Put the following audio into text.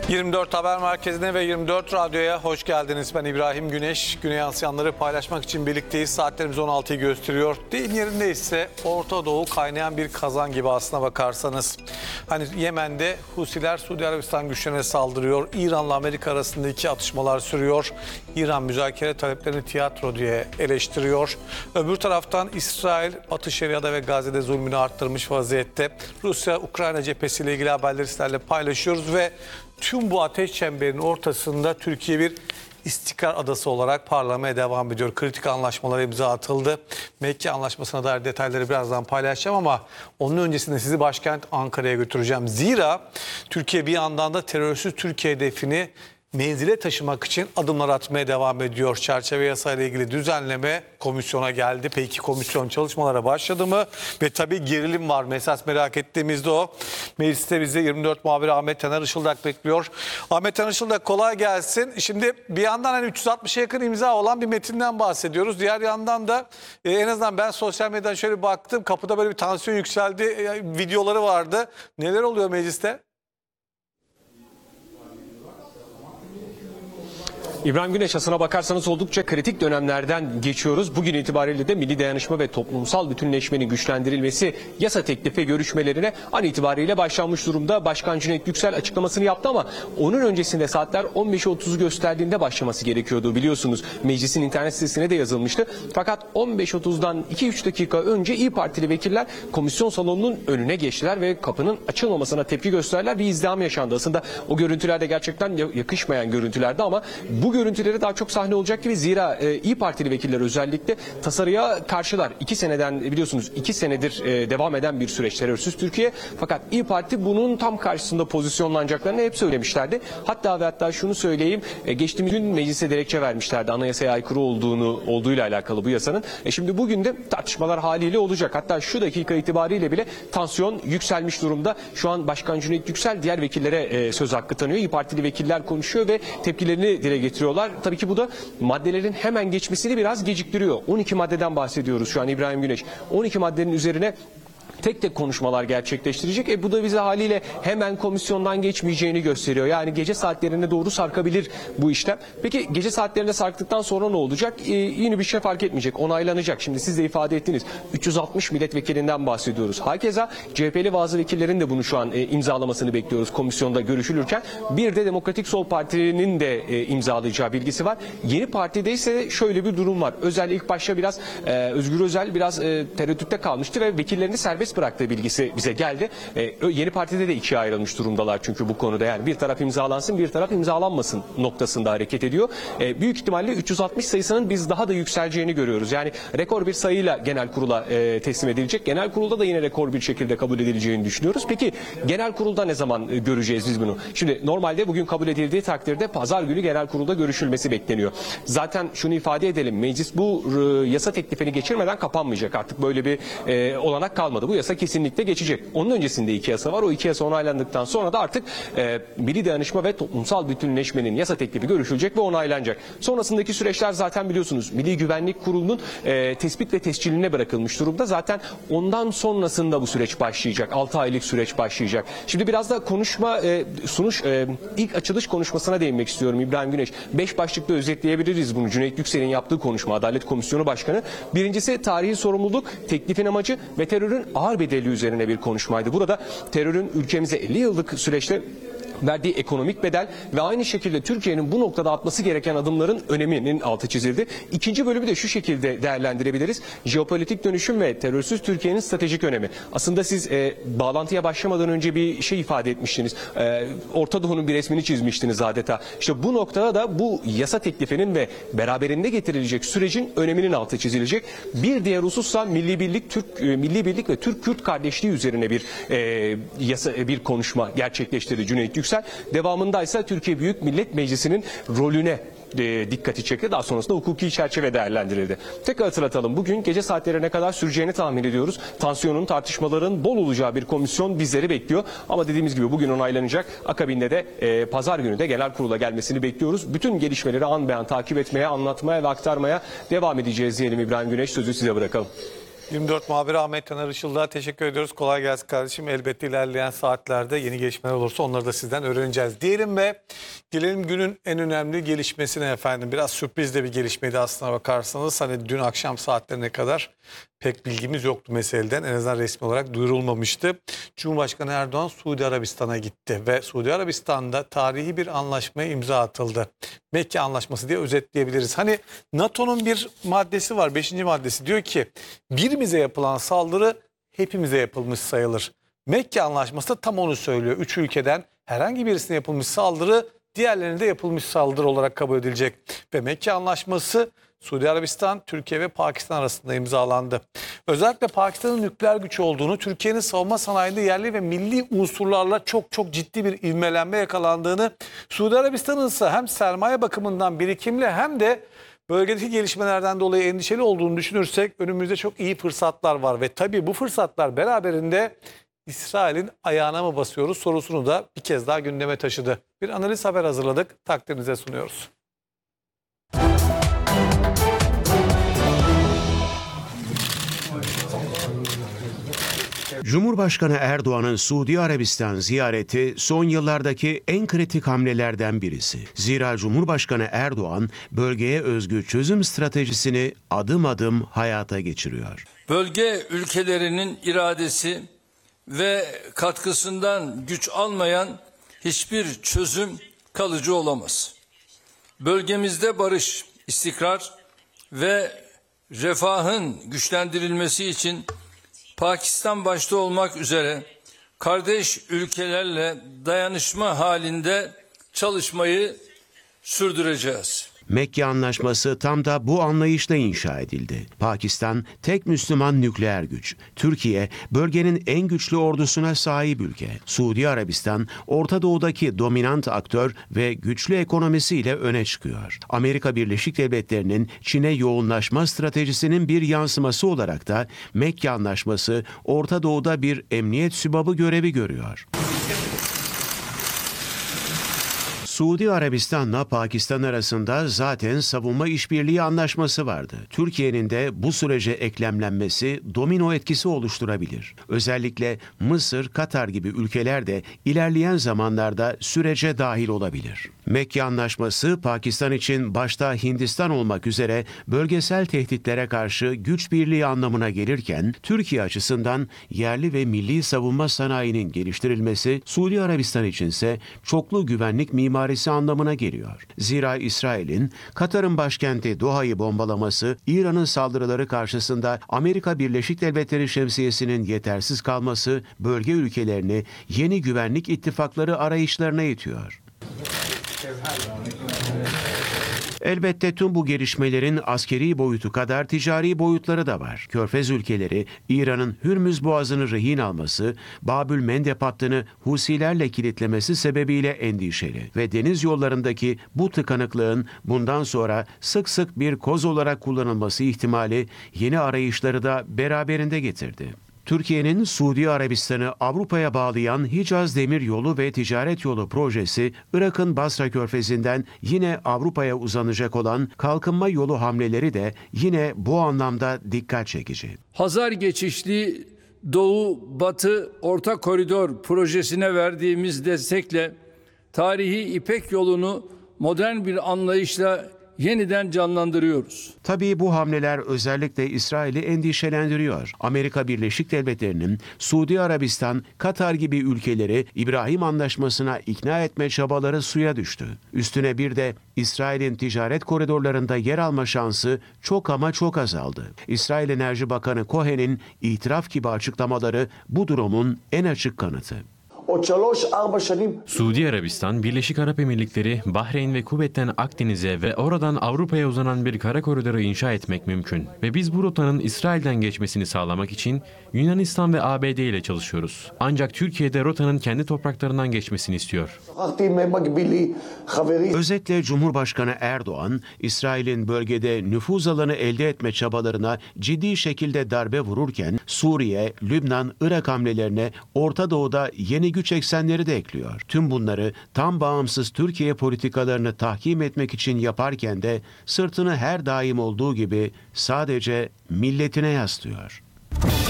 24 Haber Merkezi'ne ve 24 Radyo'ya hoş geldiniz. Ben İbrahim Güneş. Güne yansıyanları paylaşmak için birlikteyiz. Saatlerimiz 16'yı gösteriyor. Deyim yerindeyse Orta Doğu kaynayan bir kazan gibi aslına bakarsanız. Hani Yemen'de Husiler Suudi Arabistan güçlerine saldırıyor. İran'la Amerika arasındaki atışmalar sürüyor. İran müzakere taleplerini tiyatro diye eleştiriyor. Öbür taraftan İsrail Batı Şeria'da ve Gazze'de zulmünü arttırmış vaziyette. Rusya-Ukrayna cephesiyle ilgili haberleri sizlerle paylaşıyoruz ve tüm bu ateş çemberinin ortasında Türkiye bir istikrar adası olarak parlamaya devam ediyor. Kritik anlaşmalara imza atıldı. Mekke Anlaşması'na dair detayları birazdan paylaşacağım ama onun öncesinde sizi başkent Ankara'ya götüreceğim. Zira Türkiye bir yandan da terörsüz Türkiye hedefini menzile taşımak için adımlar atmaya devam ediyor. Çerçeve yasayla ilgili düzenleme komisyona geldi. Peki komisyon çalışmalara başladı mı? Ve tabii gerilim var. Esas merak ettiğimiz de o. Mecliste bizi 24 muhabiri Ahmet Taner Işıldak bekliyor. Ahmet Taner Işıldak kolay gelsin. Şimdi bir yandan hani 360'a yakın imza olan bir metinden bahsediyoruz. Diğer yandan da en azından ben sosyal medyadan şöyle baktım. Kapıda böyle bir tansiyon yükseldi. Videoları vardı. Neler oluyor mecliste? İbrahim Güneş, aslına bakarsanız oldukça kritik dönemlerden geçiyoruz. Bugün itibariyle de milli dayanışma ve toplumsal bütünleşmenin güçlendirilmesi yasa teklifi görüşmelerine an itibariyle başlanmış durumda. Başkan Cüneyt Yüksel açıklamasını yaptı ama onun öncesinde saatler 15.30'u gösterdiğinde başlaması gerekiyordu. Biliyorsunuz meclisin internet sitesine de yazılmıştı. Fakat 15.30'dan 2-3 dakika önce İYİ Partili vekiller komisyon salonunun önüne geçtiler ve kapının açılmamasına tepki gösterdiler. Bir izdiham yaşandı. Aslında o görüntüler de gerçekten yakışmayan görüntülerdi ama bu görüntüleri daha çok sahne olacak gibi, zira İYİ Partili vekiller özellikle tasarıya karşılar. 2 seneden biliyorsunuz 2 senedir devam eden bir süreç terörsüz Türkiye. Fakat İYİ Parti bunun tam karşısında pozisyonlanacaklarını hep söylemişlerdi. Hatta şunu söyleyeyim, geçtiğimiz gün meclise dilekçe vermişlerdi anayasaya aykırı olduğuyla alakalı bu yasanın. Şimdi bugün de tartışmalar haliyle olacak. Hatta şu dakika itibariyle bile tansiyon yükselmiş durumda. Şu an Başkan Cüneyt Yüksel diğer vekillere söz hakkı tanıyor. İYİ Partili vekiller konuşuyor ve tepkilerini dile getiriyorlar. Tabii ki bu da maddelerin hemen geçmesini biraz geciktiriyor. 12 maddeden bahsediyoruz şu an İbrahim Güneş. 12 maddenin üzerine tek tek konuşmalar gerçekleştirecek. Bu da bize haliyle hemen komisyondan geçmeyeceğini gösteriyor. Yani gece saatlerine doğru sarkabilir bu işlem. Peki gece saatlerine sarktıktan sonra ne olacak? Yine bir şey fark etmeyecek. Onaylanacak. Şimdi siz de ifade ettiniz. 360 milletvekilinden bahsediyoruz. Hakeza CHP'li bazı vekillerin de bunu şu an imzalamasını bekliyoruz komisyonda görüşülürken. Bir de Demokratik Sol Parti'nin de imzalayacağı bilgisi var. Yeni Parti'de ise şöyle bir durum var. Özel ilk başta biraz Özgür Özel biraz tereddütte kalmıştı ve vekillerini serbest bıraktığı bilgisi bize geldi. Yeni Parti'de de ikiye ayrılmış durumdalar çünkü bu konuda, yani bir taraf imzalansın bir taraf imzalanmasın noktasında hareket ediyor. Büyük ihtimalle 360 sayısının biz daha da yükseleceğini görüyoruz. Yani rekor bir sayıyla genel kurula teslim edilecek. Genel kurulda da yine rekor bir şekilde kabul edileceğini düşünüyoruz. Peki genel kurulda ne zaman göreceğiz biz bunu? Şimdi normalde bugün kabul edildiği takdirde pazar günü genel kurulda görüşülmesi bekleniyor. Zaten şunu ifade edelim, meclis bu yasa teklifini geçirmeden kapanmayacak. Artık böyle bir olanak kalmadı. Bu yasa kesinlikle geçecek. Onun öncesinde 2 yasa var. O 2 yasa onaylandıktan sonra da artık milli dayanışma ve toplumsal bütünleşmenin yasa teklifi görüşülecek ve onaylanacak. Sonrasındaki süreçler zaten biliyorsunuz Milli Güvenlik Kurulu'nun tespit ve tesciline bırakılmış durumda. Zaten ondan sonrasında bu süreç başlayacak. 6 aylık süreç başlayacak. Şimdi biraz da ilk açılış konuşmasına değinmek istiyorum İbrahim Güneş. 5 başlıkta özetleyebiliriz bunu. Cüneyt Yüksel'in yaptığı konuşma, Adalet Komisyonu Başkanı. Birincisi tarihi sorumluluk, teklifin amacı ve terörün ağır bedeli üzerine bir konuşmaydı. Burada terörün ülkemize 50 yıllık süreçte verdiği ekonomik bedel ve aynı şekilde Türkiye'nin bu noktada atması gereken adımların öneminin altı çizildi. İkinci bölümü de şu şekilde değerlendirebiliriz. Jeopolitik dönüşüm ve terörsüz Türkiye'nin stratejik önemi. Aslında siz bağlantıya başlamadan önce bir şey ifade etmiştiniz. Orta Doğu'nun bir resmini çizmiştiniz adeta. İşte bu noktada da bu yasa teklifinin ve beraberinde getirilecek sürecin öneminin altı çizilecek. Bir diğer husussa milli birlik ve Türk-Kürt kardeşliği üzerine bir konuşma gerçekleştirdi Cüneyt Yüksel. Devamındaysa Türkiye Büyük Millet Meclisi'nin rolüne dikkati çekti. Daha sonrasında hukuki çerçeve değerlendirildi. Tekrar hatırlatalım. Bugün gece saatlerine kadar süreceğini tahmin ediyoruz. Tansiyonun, tartışmaların bol olacağı bir komisyon bizleri bekliyor. Ama dediğimiz gibi bugün onaylanacak. Akabinde de pazar günü de genel kurula gelmesini bekliyoruz. Bütün gelişmeleri an be an takip etmeye, anlatmaya ve aktarmaya devam edeceğiz diyelim İbrahim Güneş. Sözü size bırakalım. 24 muhabiri Ahmet Taner Işıldağ'a teşekkür ediyoruz. Kolay gelsin kardeşim. Elbette ilerleyen saatlerde yeni gelişmeler olursa onları da sizden öğreneceğiz. Diyelim ve gelelim günün en önemli gelişmesine efendim. Biraz sürpriz de bir gelişmeydi aslına bakarsanız. Hani dün akşam saatlerine kadar pek bilgimiz yoktu meseleden. En azından resmi olarak duyurulmamıştı. Cumhurbaşkanı Erdoğan Suudi Arabistan'a gitti ve Suudi Arabistan'da tarihi bir anlaşmaya imza atıldı. Mekke Anlaşması diye özetleyebiliriz. Hani NATO'nun bir maddesi var, 5. maddesi diyor ki birimize yapılan saldırı hepimize yapılmış sayılır. Mekke Anlaşması da tam onu söylüyor. 3 ülkeden herhangi birisine yapılmış saldırı diğerlerine de yapılmış saldırı olarak kabul edilecek. Ve Mekke Anlaşması Suudi Arabistan, Türkiye ve Pakistan arasında imzalandı. Özellikle Pakistan'ın nükleer güç olduğunu, Türkiye'nin savunma sanayinde yerli ve milli unsurlarla çok ciddi bir ivmelenme yakalandığını, Suudi Arabistan'ın ise hem sermaye bakımından birikimli hem de bölgedeki gelişmelerden dolayı endişeli olduğunu düşünürsek önümüzde çok iyi fırsatlar var. Ve tabii bu fırsatlar beraberinde İsrail'in ayağına mı basıyoruz sorusunu da bir kez daha gündeme taşıdı. Bir analiz haber hazırladık, takdirinize sunuyoruz. Cumhurbaşkanı Erdoğan'ın Suudi Arabistan ziyareti son yıllardaki en kritik hamlelerden birisi. Zira Cumhurbaşkanı Erdoğan bölgeye özgü çözüm stratejisini adım adım hayata geçiriyor. Bölge ülkelerinin iradesi ve katkısından güç almayan hiçbir çözüm kalıcı olamaz. Bölgemizde barış, istikrar ve refahın güçlendirilmesi için Pakistan başta olmak üzere kardeş ülkelerle dayanışma halinde çalışmayı sürdüreceğiz. Mekke Anlaşması tam da bu anlayışla inşa edildi. Pakistan tek Müslüman nükleer güç. Türkiye bölgenin en güçlü ordusuna sahip ülke. Suudi Arabistan Orta Doğu'daki dominant aktör ve güçlü ekonomisiyle öne çıkıyor. Amerika Birleşik Devletleri'nin Çin'e yoğunlaşma stratejisinin bir yansıması olarak da Mekke Anlaşması Orta Doğu'da bir emniyet sübabı görevi görüyor. Suudi Arabistan'la Pakistan arasında zaten savunma işbirliği anlaşması vardı. Türkiye'nin de bu sürece eklemlenmesi domino etkisi oluşturabilir. Özellikle Mısır, Katar gibi ülkeler de ilerleyen zamanlarda sürece dahil olabilir. Mekke Anlaşması Pakistan için başta Hindistan olmak üzere bölgesel tehditlere karşı güç birliği anlamına gelirken Türkiye açısından yerli ve milli savunma sanayinin geliştirilmesi, Suudi Arabistan içinse çoklu güvenlik mimarisi anlamına geliyor. Zira İsrail'in Katar'ın başkenti Doha'yı bombalaması, İran'ın saldırıları karşısında Amerika Birleşik Devletleri şemsiyesinin yetersiz kalması bölge ülkelerini yeni güvenlik ittifakları arayışlarına itiyor. Elbette tüm bu gelişmelerin askeri boyutu kadar ticari boyutları da var. Körfez ülkeleri İran'ın Hürmüz Boğazı'nı rehin alması, Babül Mendeb hattını Husilerle kilitlemesi sebebiyle endişeli ve deniz yollarındaki bu tıkanıklığın bundan sonra sık sık bir koz olarak kullanılması ihtimali yeni arayışları da beraberinde getirdi. Türkiye'nin Suudi Arabistan'ı Avrupa'ya bağlayan Hicaz Demiryolu ve Ticaret Yolu projesi, Irak'ın Basra Körfezi'nden yine Avrupa'ya uzanacak olan kalkınma yolu hamleleri de yine bu anlamda dikkat çekici. Hazar geçişli Doğu-Batı Orta Koridor projesine verdiğimiz destekle tarihi İpek yolunu modern bir anlayışla yeniden canlandırıyoruz. Tabii bu hamleler özellikle İsrail'i endişelendiriyor. Amerika Birleşik Devletleri'nin Suudi Arabistan, Katar gibi ülkeleri İbrahim Anlaşması'na ikna etme çabaları suya düştü. Üstüne bir de İsrail'in ticaret koridorlarında yer alma şansı çok ama çok azaldı. İsrail Enerji Bakanı Cohen'in itiraf gibi açıklamaları bu durumun en açık kanıtı. Suudi Arabistan, Birleşik Arap Emirlikleri, Bahreyn ve Kuveyt'ten Akdeniz'e ve oradan Avrupa'ya uzanan bir kara koridoru inşa etmek mümkün. Ve biz bu rotanın İsrail'den geçmesini sağlamak için Yunanistan ve ABD ile çalışıyoruz. Ancak Türkiye'de rotanın kendi topraklarından geçmesini istiyor. Özetle Cumhurbaşkanı Erdoğan, İsrail'in bölgede nüfuz alanı elde etme çabalarına ciddi şekilde darbe vururken Suriye, Lübnan, Irak hamlelerine Orta Doğu'da yeni güç eksenleri de ekliyor. Tüm bunları tam bağımsız Türkiye politikalarını tahkim etmek için yaparken de sırtını her daim olduğu gibi sadece milletine yaslıyor. olun.